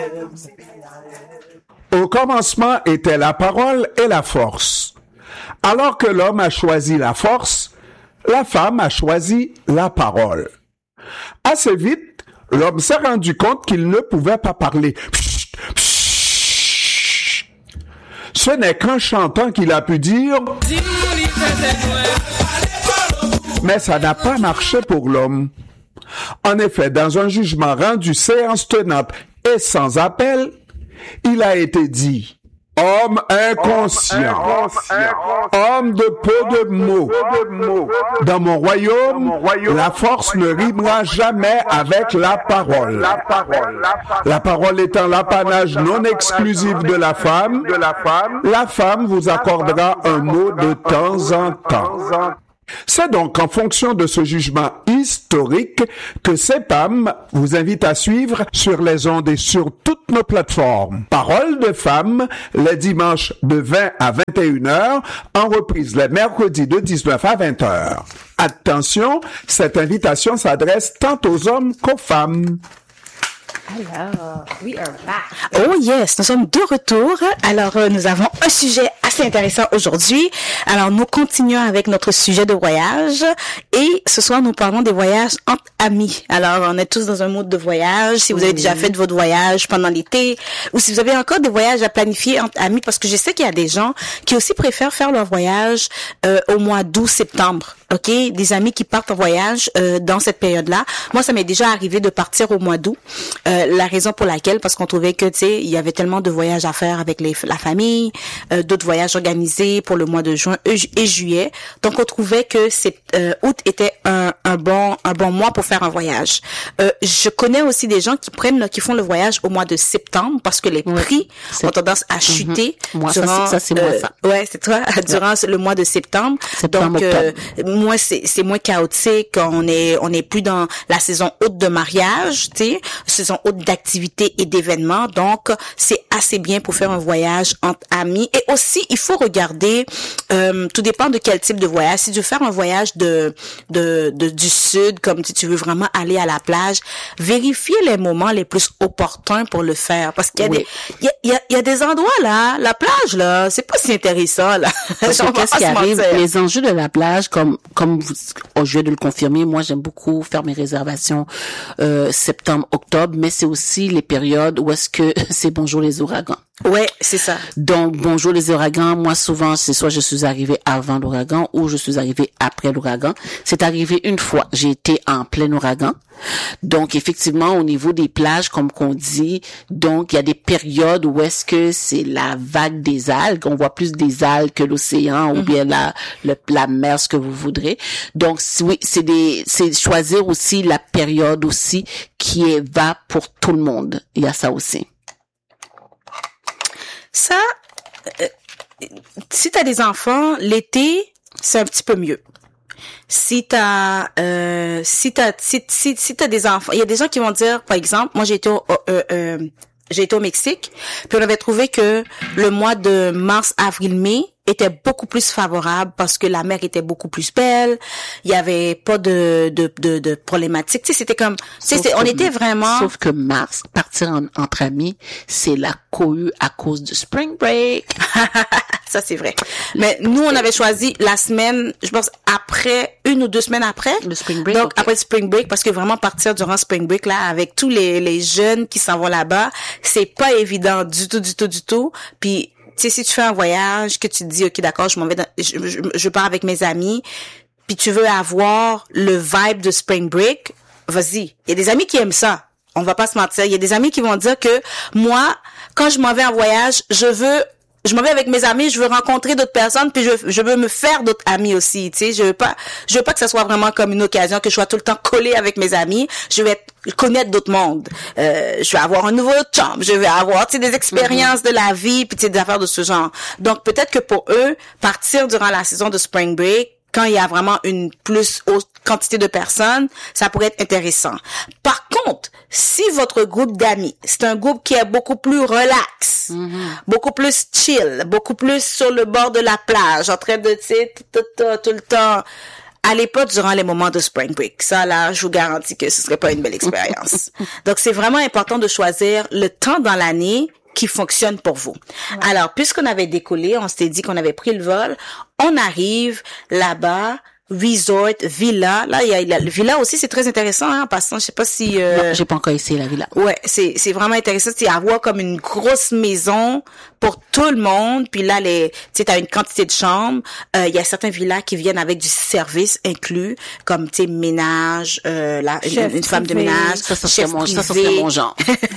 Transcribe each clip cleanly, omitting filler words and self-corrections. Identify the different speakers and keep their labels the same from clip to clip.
Speaker 1: Au commencement était la parole et la force. Alors que l'homme a choisi la force, la femme a choisi la parole. Assez vite, l'homme s'est rendu compte qu'il ne pouvait pas parler. Psst, psst. Ce n'est qu'en chantant qu'il a pu dire « Mais ça n'a pas marché pour l'homme. » En effet, dans un jugement rendu séance tenante et sans appel, il a été dit « Homme inconscient, homme de peu de mots. Dans mon royaume, la force ne rimera jamais avec la parole. La parole étant l'apanage non exclusif de la femme vous accordera un mot de temps en temps. » C'est donc en fonction de ce jugement historique que CEPAM vous invite à suivre sur les ondes et sur toutes nos plateformes. Parole de femme, les dimanches de 20 à 21 heures, en reprise les mercredis de 19 à 20 heures. Attention, cette invitation s'adresse tant aux hommes qu'aux femmes.
Speaker 2: Alors, we are back. Oh yes, nous sommes de retour. Alors, nous avons un sujet assez intéressant aujourd'hui. Alors, nous continuons avec notre sujet de voyage. Et ce soir, nous parlons des voyages entre amis. Alors, on est tous dans un mode de voyage. Si vous avez déjà fait votre voyage pendant l'été, ou si vous avez encore des voyages à planifier entre amis, parce que je sais qu'il y a des gens qui aussi préfèrent faire leur voyage au mois d'août, septembre. OK, des amis qui partent en voyage dans cette période-là. Moi, ça m'est déjà arrivé de partir au mois d'août. La raison pour laquelle, parce qu'on trouvait que, tu sais, il y avait tellement de voyages à faire avec la famille, d'autres voyages organisés pour le mois de juin et juillet. Donc, on trouvait que août était un bon mois pour faire un voyage. Je connais aussi des gens qui font le voyage au mois de septembre parce que les prix ont tendance à chuter.
Speaker 3: Moi,
Speaker 2: durant,
Speaker 3: ça, c'est moi, ça.
Speaker 2: Ouais, c'est toi, durant le mois de septembre. Donc, moi, c'est moins chaotique. On est plus dans la saison haute de mariage, tu sais, saison haute d'activités et d'événements. Donc, c'est assez bien pour faire un voyage entre amis. Et aussi, il faut regarder, tout dépend de quel type de voyage. Si tu veux faire un voyage du sud, comme si tu veux vraiment aller à la plage, vérifiez les moments les plus opportuns pour le faire. Parce qu'il y a des endroits là, la plage là, c'est pas si intéressant là.
Speaker 3: Qu'est-ce qui arrive? Les enjeux de la plage, comme je viens de le confirmer, moi j'aime beaucoup faire mes réservations septembre, octobre, mais c'est aussi les périodes où est-ce que c'est bonjour les ouragans.
Speaker 2: Ouais, c'est ça.
Speaker 3: Donc, bonjour les ouragans, moi souvent, c'est soit je suis arrivée avant l'ouragan ou je suis arrivée après l'ouragan. C'est arrivé une fois, j'ai été en plein ouragan. Donc, effectivement, au niveau des plages, comme qu'on dit, donc, il y a des périodes où est-ce que c'est la vague des algues, on voit plus des algues que l'océan ou bien la mer, ce que vous voudrez. Donc, oui, c'est choisir aussi la période aussi qui va pour tout le monde. Il y a ça aussi.
Speaker 2: Ça, si t'as des enfants, l'été, c'est un petit peu mieux. Si t'as des enfants, il y a des gens qui vont dire, par exemple, moi j'ai été au Mexique, puis on avait trouvé que le mois de mars, avril, mai était beaucoup plus favorable parce que la mer était beaucoup plus belle, il y avait pas de problématiques, tu sais, c'était comme, on était vraiment...
Speaker 3: Sauf que mars, partir entre amis, c'est la cohue à cause du spring break.
Speaker 2: Ça, c'est vrai. Mais nous, on avait choisi la semaine, je pense, après, 1 ou 2 semaines après.
Speaker 3: Le spring break.
Speaker 2: Donc, après le spring break, parce que vraiment partir durant le spring break, là, avec tous les jeunes qui s'en vont là-bas, c'est pas évident du tout. Puis, tu sais, si tu fais un voyage, que tu te dis, OK, d'accord, je pars avec mes amis, puis tu veux avoir le vibe de spring break, vas-y. Il y a des amis qui aiment ça. On va pas se mentir. Il y a des amis qui vont dire que moi, quand je m'en vais en voyage, je m'en vais avec mes amis, je veux rencontrer d'autres personnes, puis je veux me faire d'autres amis aussi, tu sais, je veux pas que ça soit vraiment comme une occasion que je sois tout le temps collée avec mes amis, je vais connaître d'autres mondes, je vais avoir un nouveau chum, je vais avoir, tu sais, des expériences de la vie, puis tu sais, des affaires de ce genre. Donc, peut-être que pour eux, partir durant la saison de spring break, quand il y a vraiment une plus haute quantité de personnes, ça pourrait être intéressant. Par contre, si votre groupe d'amis, c'est un groupe qui est beaucoup plus relax, beaucoup plus chill, beaucoup plus sur le bord de la plage, en train de, tu sais, tout le temps allez pas durant les moments de spring break. Ça, là, je vous garantis que ce serait pas une belle expérience. Donc, c'est vraiment important de choisir le temps dans l'année qui fonctionne pour vous. Ouais. Alors, puisqu'on avait décollé, on s'était dit qu'on avait pris le vol, on arrive là-bas, resort, villa. Là, il y a le villa aussi, c'est très intéressant, hein, en passant. Je sais pas si...
Speaker 3: Non, j'ai pas encore essayé la villa.
Speaker 2: Ouais, c'est vraiment intéressant. C'est avoir comme une grosse maison pour tout le monde. Puis là, tu sais, t'as une quantité de chambres. Il y a certains villas qui viennent avec du service inclus, comme, tu sais, ménage, une femme de ménage.
Speaker 3: Ça serait mon genre.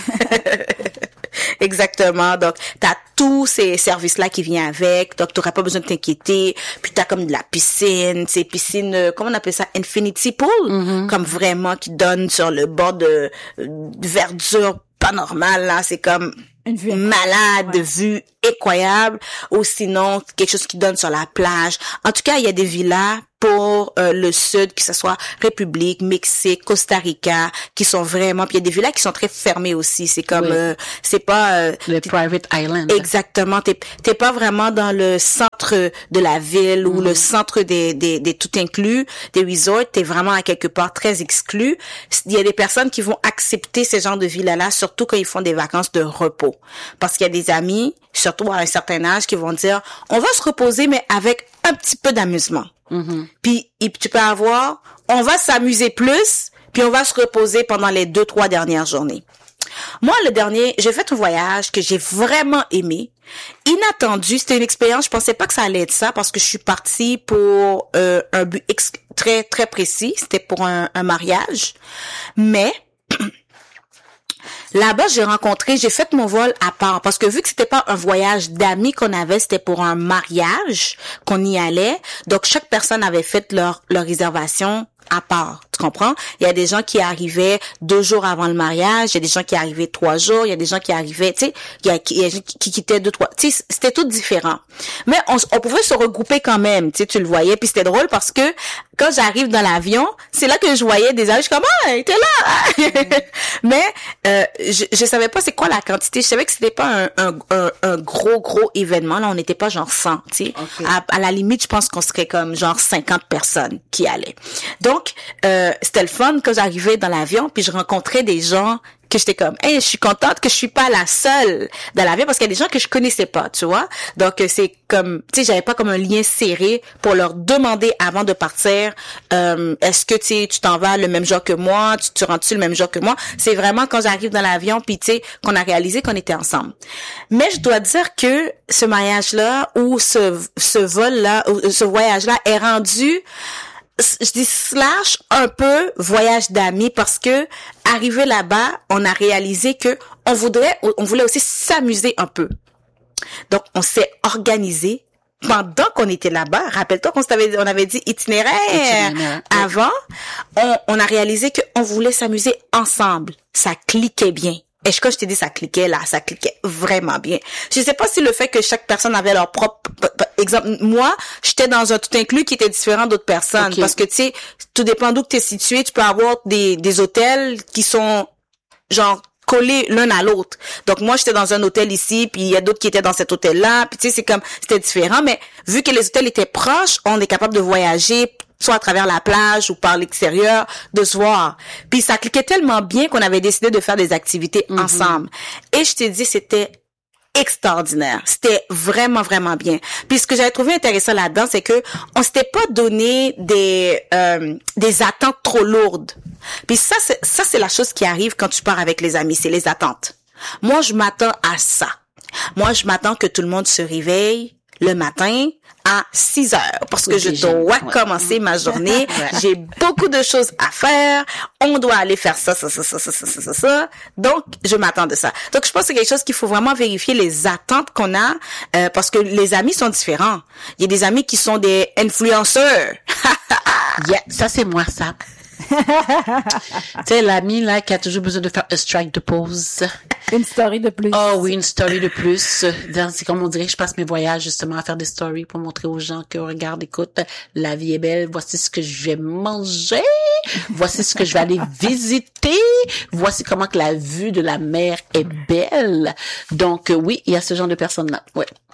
Speaker 2: Exactement. Donc, t'as tous ces services-là qui viennent avec. Donc, t'auras pas besoin de t'inquiéter. Puis, t'as comme de la piscine, c'est piscine, comment on appelle ça? Infinity Pool. Comme vraiment qui donne sur le bord de verdure pas normale, là. C'est comme une vue malade, vue incroyable. Ou sinon, quelque chose qui donne sur la plage. En tout cas, il y a des villas pour le sud, que ce soit République, Mexique, Costa Rica, qui sont vraiment... Puis il y a des villas qui sont très fermées aussi. C'est comme... c'est pas...
Speaker 3: le private island.
Speaker 2: Exactement. T'es pas vraiment dans le centre de la ville ou le centre des tout inclus, des resorts. T'es vraiment à quelque part très exclu. Il y a des personnes qui vont accepter ces genres de villas-là, surtout quand ils font des vacances de repos. Parce qu'il y a des amis, surtout à un certain âge, qui vont dire, on va se reposer, mais avec un petit peu d'amusement. Puis tu peux avoir, on va s'amuser plus, puis on va se reposer pendant les 2-3 dernières journées. Moi, le dernier, j'ai fait un voyage que j'ai vraiment aimé. Inattendu, c'était une expérience, je pensais pas que ça allait être ça, parce que je suis partie pour un but très, très précis. C'était pour un mariage. Mais... là-bas, j'ai fait mon vol à part, parce que vu que c'était pas un voyage d'amis qu'on avait, c'était pour un mariage qu'on y allait. Donc, chaque personne avait fait leur réservation à part. Tu comprends? Il y a des gens qui arrivaient 2 jours avant le mariage, il y a des gens qui arrivaient 3 jours, il y a des gens qui arrivaient, tu sais, il y a des gens qui quittaient 2-3. Tu sais, c'était tout différent. Mais on pouvait se regrouper quand même, tu sais, tu le voyais. Puis c'était drôle parce que quand j'arrive dans l'avion, c'est là que je voyais des amis, je suis comme, ah, t'es là! Mais, je savais pas c'est quoi la quantité. Je savais que c'était pas un gros événement. Là, on n'était pas genre 100, tu sais. Okay. À la limite, je pense qu'on serait comme genre 50 personnes qui allaient. Donc, c'était le fun quand j'arrivais dans l'avion, puis je rencontrais des gens que j'étais comme, hey, je suis contente que je suis pas la seule dans l'avion, parce qu'il y a des gens que je connaissais pas, tu vois. Donc, c'est comme, tu sais, j'avais pas comme un lien serré pour leur demander avant de partir, est-ce que, tu t'en vas le même jour que moi, tu rentres-tu le même jour que moi. C'est vraiment quand j'arrive dans l'avion, puis tu sais, qu'on a réalisé qu'on était ensemble. Mais je dois dire que ce mariage-là, ou ce vol-là, ou ce voyage-là est rendu, je dis / un peu voyage d'amis, parce que arrivé là-bas, on a réalisé que on voulait aussi s'amuser un peu. Donc on s'est organisé pendant qu'on était là-bas. Rappelle-toi on avait dit itinéraire. Avant. On a réalisé que on voulait s'amuser ensemble. Ça cliquait bien. Et quand je t'ai dit ça cliquait vraiment bien. Je sais pas si le fait que chaque personne avait leur propre exemple. Moi, j'étais dans un tout inclus qui était différent d'autres personnes. Okay. Parce que, tu sais, tout dépend d'où que t'es situé. Tu peux avoir des hôtels qui sont, genre, collés l'un à l'autre. Donc, moi, j'étais dans un hôtel ici, puis il y a d'autres qui étaient dans cet hôtel-là. Puis, tu sais, c'était différent. Mais vu que les hôtels étaient proches, on est capable de voyager, soit à travers la plage ou par l'extérieur, de se voir. Puis ça cliquait tellement bien qu'on avait décidé de faire des activités ensemble. Et je t'ai dit, c'était extraordinaire. C'était vraiment, vraiment bien. Puis ce que j'avais trouvé intéressant là-dedans, c'est que on s'était pas donné des attentes trop lourdes. Puis ça, c'est la chose qui arrive quand tu pars avec les amis, c'est les attentes. Moi, je m'attends à ça. Moi, je m'attends que tout le monde se réveille le matin à 6 heures, parce que je dois commencer ma journée. J'ai beaucoup de choses à faire. On doit aller faire ça. Donc, je m'attends de ça. Donc, je pense que c'est quelque chose qu'il faut vraiment vérifier les attentes qu'on a, parce que les amis sont différents. Il y a des amis qui sont des influenceurs.
Speaker 3: Ça, c'est moi, ça. Tu sais, l'ami là qui a toujours besoin de faire un strike de pause.
Speaker 4: Une story de plus.
Speaker 3: Oh oui, une story de plus. C'est comme on dirait que je passe mes voyages justement à faire des stories pour montrer aux gens que regarde, écoute, la vie est belle, voici ce que je vais manger, voici ce que je vais aller visiter, voici comment que la vue de la mer est belle. Donc oui, il y a ce genre de personnes là. Ouais.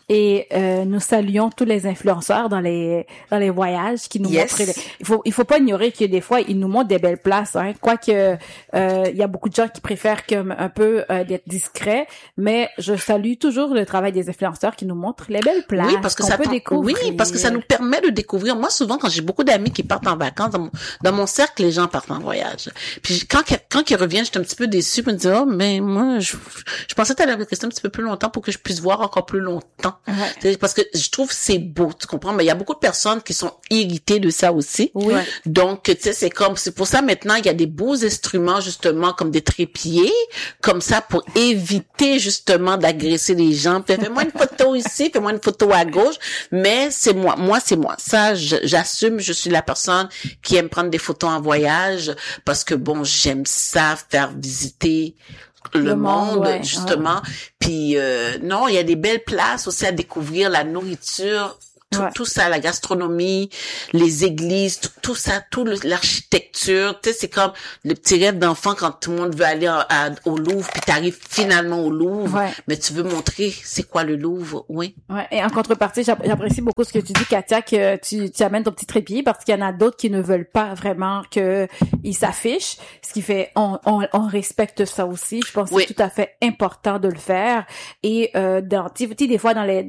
Speaker 4: Et nous saluons tous les influenceurs dans les voyages qui nous montrent. Il faut pas ignorer que des fois ils nous montrent des belles places. Hein. Quoique il y a beaucoup de gens qui préfèrent comme un peu d'être discrets, mais je salue toujours le travail des influenceurs qui nous montrent les belles places.
Speaker 3: Oui, parce que ça
Speaker 4: peut découvrir.
Speaker 3: Oui, parce que ça nous permet de découvrir. Moi, souvent, quand j'ai beaucoup d'amis qui partent en vacances, dans mon cercle, les gens partent en voyage. Puis quand ils reviennent, j'étais un petit peu déçue, puis me dire, oh, mais moi, je pensais que t'allais rester un petit peu plus longtemps pour que je puisse voir encore plus longtemps. Ouais. Parce que je trouve que c'est beau, tu comprends? Mais il y a beaucoup de personnes qui sont irritées de ça aussi. Oui. Donc, tu sais, c'est pour ça maintenant, il y a des beaux instruments, justement, comme des trépieds, comme ça, pour éviter, justement, d'agresser les gens. Puis, fais-moi une photo ici, fais-moi une photo à gauche. Mais c'est moi. Moi, c'est moi. Ça, j'assume, je suis la personne qui aime prendre des photos en voyage parce que, bon, j'aime ça, faire visiter le monde, justement. Ouais. Puis non, il y a des belles places aussi à découvrir, la nourriture, tout ça, la gastronomie, les églises, tout ça, l'architecture. Tu sais, c'est comme le petit rêve d'enfant quand tout le monde veut aller au Louvre, puis t'arrives finalement au Louvre, mais tu veux montrer c'est quoi le Louvre, oui. Ouais.
Speaker 4: Et en contrepartie, j'apprécie beaucoup ce que tu dis, Katia, que tu amènes ton petit trépied, parce qu'il y en a d'autres qui ne veulent pas vraiment que ils s'affichent, ce qui fait on respecte ça aussi. Je pense que c'est tout à fait important de le faire. Et des fois dans